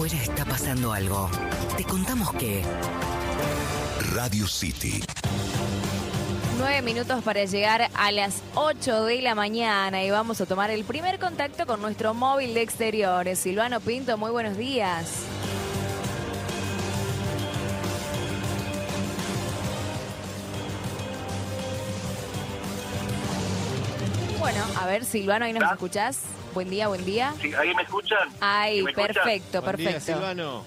afuera está pasando algo. Te contamos que... Radio City. 9 minutos para llegar a las 8 de la mañana y vamos a tomar el primer contacto con nuestro móvil de exteriores. Silvano Pinto, muy buenos días. Bueno, a ver, Silvano, ahí nos escuchás. Buen día, buen día. Sí, ¿ahí me escuchan? Ay, ¿Me escuchan? perfecto, Buen día, perfecto. Silvano.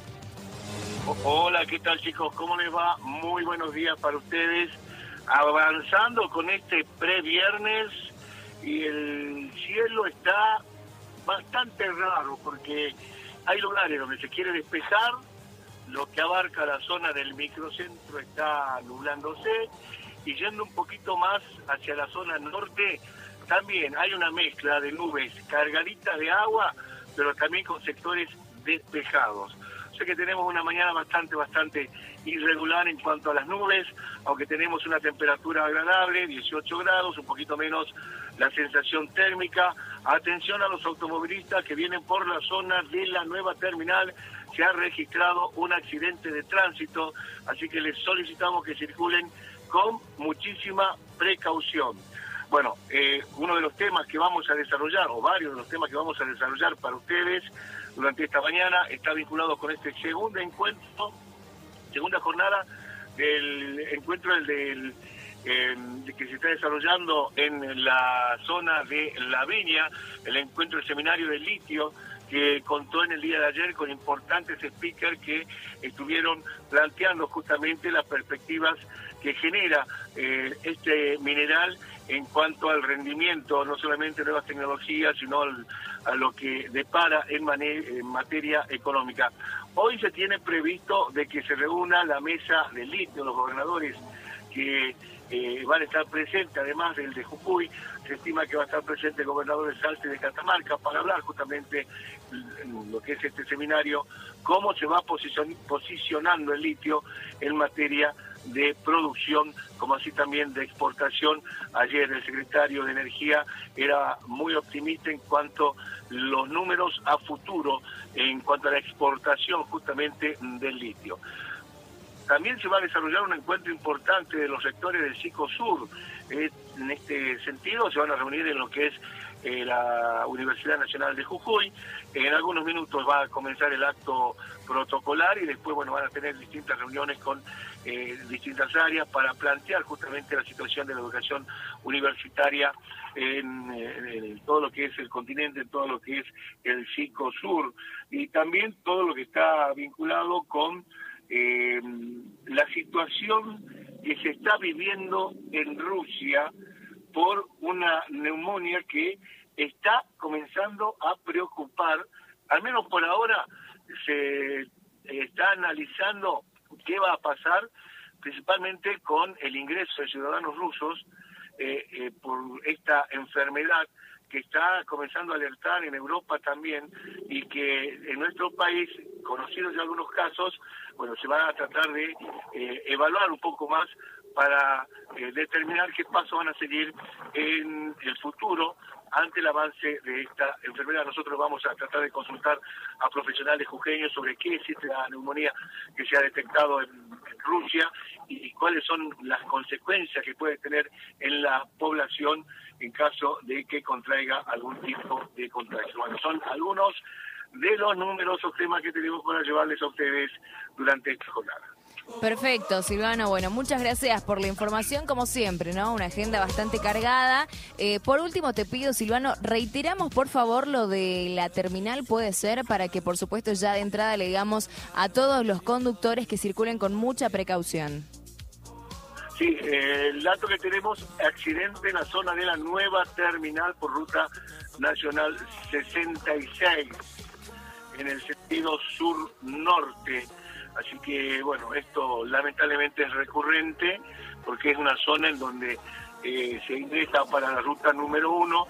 Hola, ¿qué tal, chicos? ¿Cómo les va? Muy buenos días para ustedes. Avanzando con este previernes y el cielo está bastante raro porque hay lugares donde se quiere despejar, lo que abarca la zona del microcentro está nublándose y yendo un poquito más hacia la zona norte también hay una mezcla de nubes cargaditas de agua, pero también con sectores despejados. O sea que tenemos una mañana bastante irregular en cuanto a las nubes, aunque tenemos una temperatura agradable, 18 grados, un poquito menos la sensación térmica. Atención a los automovilistas que vienen por la zona de la nueva terminal, se ha registrado un accidente de tránsito, así que les solicitamos que circulen con muchísima precaución. Bueno, uno de los temas que vamos a desarrollar, o varios de los temas que vamos a desarrollar para ustedes durante esta mañana, está vinculado con este segunda jornada del encuentro que se está desarrollando en la zona de La Viña, el encuentro del seminario del litio, que contó en el día de ayer con importantes speakers que estuvieron planteando justamente las perspectivas que genera este mineral en cuanto al rendimiento, no solamente nuevas tecnologías, sino a lo que depara en materia económica. Hoy se tiene previsto de que se reúna la mesa del litio, los gobernadores que van a estar presentes, además del de Jujuy, se estima que va a estar presente el gobernador de Salta y de Catamarca para hablar justamente lo que es este seminario, cómo se va posicionando el litio en materia de producción, como así también de exportación. Ayer el secretario de Energía era muy optimista en cuanto a los números a futuro, en cuanto a la exportación justamente del litio. También se va a desarrollar un encuentro importante de los rectores del Cicosur. En este sentido se van a reunir en lo que es la Universidad Nacional de Jujuy. En algunos minutos va a comenzar el acto protocolar y después van a tener distintas reuniones con distintas áreas para plantear justamente la situación de la educación universitaria en todo lo que es el continente, en todo lo que es el Cicosur, y también todo lo que está vinculado con la situación que se está viviendo en Rusia por una neumonía que está comenzando a preocupar. Al menos por ahora se está analizando qué va a pasar, principalmente con el ingreso de ciudadanos rusos por esta enfermedad que está comenzando a alertar en Europa también, y que en nuestro país, conocidos ya algunos casos, se van a tratar de evaluar un poco más para determinar qué pasos van a seguir en el futuro ante el avance de esta enfermedad. Nosotros vamos a tratar de consultar a profesionales jujeños sobre qué es esta neumonía que se ha detectado en Rusia y cuáles son las consecuencias que puede tener en la población en caso de que contraiga algún tipo de contagio. Bueno, son algunos de los numerosos temas que tenemos para llevarles a ustedes durante esta jornada. Perfecto, Silvano. Bueno, muchas gracias por la información, como siempre, ¿no? Una agenda bastante cargada. Por último, te pido, Silvano, reiteramos, por favor, lo de la terminal, puede ser, para que, por supuesto, ya de entrada le digamos a todos los conductores que circulen con mucha precaución. Sí, el dato que tenemos, accidente en la zona de la nueva terminal por ruta nacional 66, en el sentido sur-norte. Así que, esto lamentablemente es recurrente porque es una zona en donde se ingresa para la ruta número 1